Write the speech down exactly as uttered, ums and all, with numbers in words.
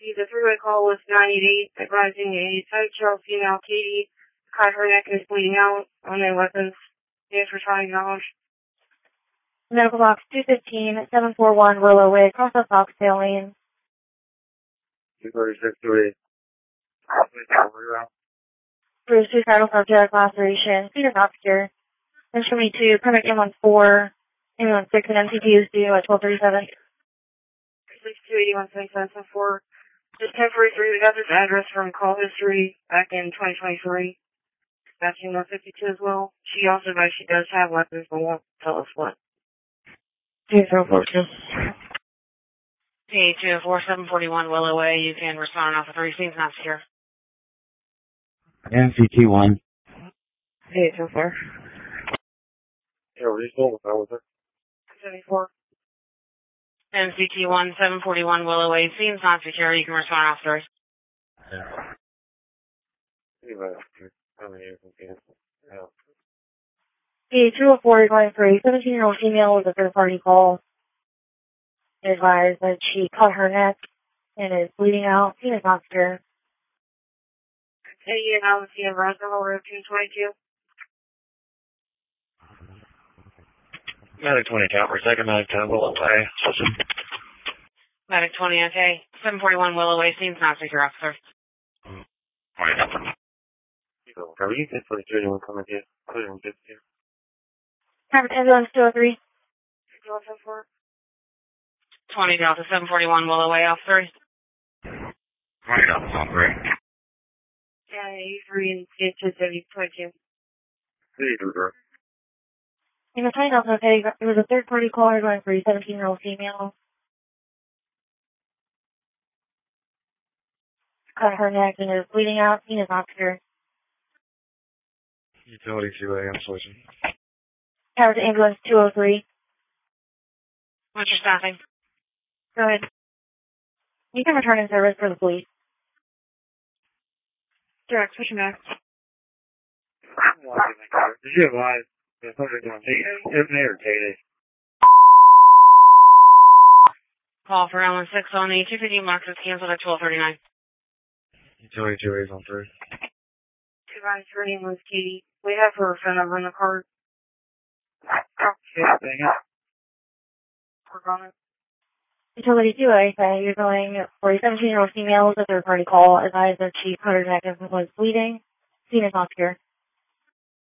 received a three-way call with nine eight eight advising a tight child female, Katie, cut her neck and is bleeding out on their weapons. Thanks for trying knowledge. Medical box two fifteen, seven four one Willow Way, cross the Foxtail Lane. two thirty-six to eight. Bruce, suicidal subject, laceration, feet are obscure. Instrument two, permit M one four, M one six, and M C T is due at twelve thirty-seven. six two eight one seven seven four. Just temporary three. We got this address from call history back in twenty twenty-three. Matching one fifty-two as well. She also knows she does have weapons, but won't tell us what. two zero four two. P two four seven forty-one Willow Way. You can respond off the three. Seems not secure. M C T one. Hey, so far. Yeah, we're just over that with her. seventy-four. M C T one seven forty-one Willow Way. Seems not secure. You can respond off three. Yeah. How many years can yeah. P two oh four going for a seventeen-year-old female with a third-party call. Advised that she cut her neck and is bleeding out. She is not secure. Hey, you know, see a Roswell Road two twenty-two. Medic twenty count for second, Medic ten Willow Way. Listen. Medic twenty, okay. seven forty-one Willow Way, seems not secure, officer. Alright, nothing. Are you good for the two anyone coming here? Clear and good here. Traffic ambulance two oh three. twenty Delta seven forty-one Willow Way, officer. twenty Delta, on three. Yeah, eight three and eight two seventy twenty-two. Hey, Drew. In the twenty Delta, okay, it was a third-party caller going for a seventeen-year-old female. Cut her neck and is bleeding out. She is not secure. Utility two A, I'm switching. Tower to ambulance two oh three. What's your staffing? Go ahead. You can return in service for the police. Direct, switching back. Did you have live? There's something going to be irritated. Call for L one six on the two fifty marks is canceled at twelve thirty-nine. Utility two A's on three. Two guys, her name was Katie. We have her phone number in the card. Yeah, dang it. Work on it. Utility two A, okay, you're going for a seventeen-year-old female with a third-party call. Advised that she cut her neck and was bleeding. Scene is not secure.